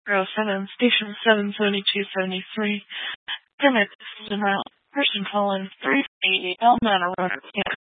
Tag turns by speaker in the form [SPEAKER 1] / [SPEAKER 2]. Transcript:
[SPEAKER 1] 07, station 77273. Permit denial. Person calling 380 Elmana Road.